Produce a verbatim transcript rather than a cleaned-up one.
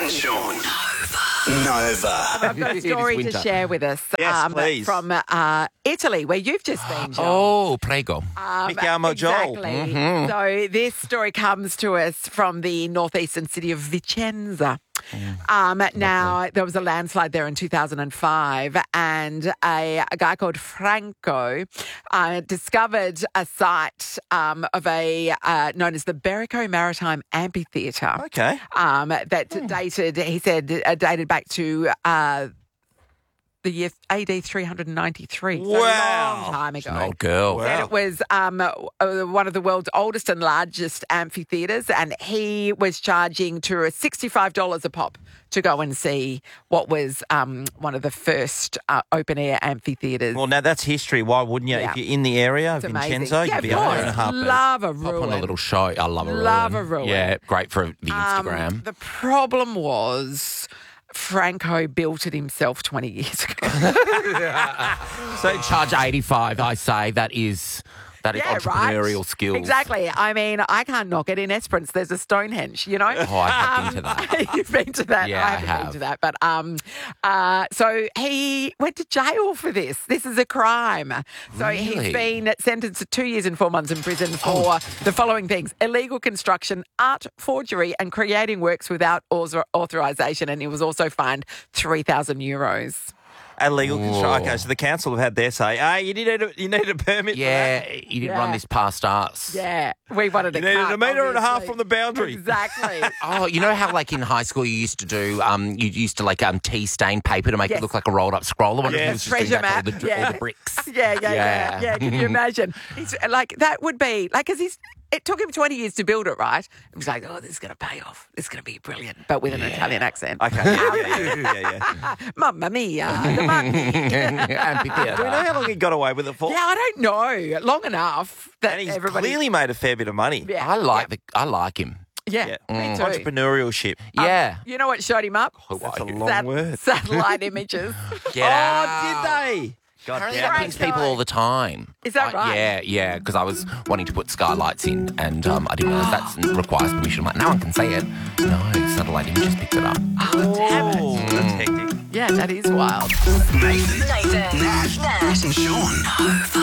and Sean. Nova. I've got a story to share with us Yes, please. from uh, Italy, where you've just been, John. Oh, prego. Um, Mi chiamo Joel. Exactly. Mm-hmm. So this story comes to us from the northeastern city of Vicenza. Um, now, there was a landslide there in two thousand five, and a, a guy called Franco uh, discovered a site um, of a uh, known as the Berico Maritime Amphitheatre. Okay. Um, that dated, he said, uh, dated back to uh, the year A D three ninety-three. So a Wow. long time ago. An old girl. Wow. And it was um, uh, one of the world's oldest and largest amphitheatres, and he was charging tourists sixty-five dollars a pop to go and see what was um, one of the first uh, open-air amphitheatres. Well, now that's history. Why wouldn't you? Yeah. If you're in the area of It's amazing. Vincenzo, Yeah, you'd be of up course. there in a heartbeat. Love a Pop ruin. on a little show. I love a ruin. Love a ruin. Yeah, great for the Instagram. Um, the problem was Franco built it himself twenty years ago. So charge eighty-five. I say that is that is Yeah, entrepreneurial right? skills. Exactly. I mean, I can't knock it. In Esperance, there's a Stonehenge, you know? Oh, I have been to that. You've been to that. Yeah, I I haven't been have. to that. But um, uh, so he went to jail for this. This is a crime. So he's Really? been sentenced to two years and four months in prison for Oh. the following things: illegal construction, art forgery, and creating works without author- authorization. And he was also fined three thousand euros. Illegal construction. Whoa. Okay, so the council have had their say. Hey, you need a, you need a permit Yeah, for that. you didn't Yeah. run this past us. Yeah, we wanted You a needed cut, a metre and a half obviously. from the boundary. Exactly. Oh, you know how like in high school you used to do, um, you used to like um tea stain paper to make Yes. it look like a rolled up scroll. I wonder if he Yes. was just doing Treasure that to all map, the, yeah. all the bricks. Yeah, yeah, yeah, Yeah. yeah. Can you imagine? He's like that would be like because he's. It took him twenty years to build it, right? He was like, "Oh, this is going to pay off. This is going to be brilliant," but with an Italian accent. Okay. Yeah, yeah, yeah, yeah, yeah. Mamma mia, the monkey. Amphitheatre. Do we know how long he got away with it for? Yeah, I don't know. Long enough that And he's everybody. clearly made a fair bit of money. Yeah, I like the, I like him. yeah, Yeah. me too. Entrepreneurship. Um, Yeah. You know what showed him up? Who That's are a you? long Sat- word. Satellite images. Get Oh, out. did they? God Apparently damn that it. pings people all the time. Is that I- right? Yeah, yeah, because I was wanting to put skylights in and um, I didn't realise that requires permission. I'm like, no one can see it. No, satellite images picked it up. Oh, damn it. Oh, that's hectic. Yeah, that is wild. Nathan, Nathan, Nash, Nash, and Sean.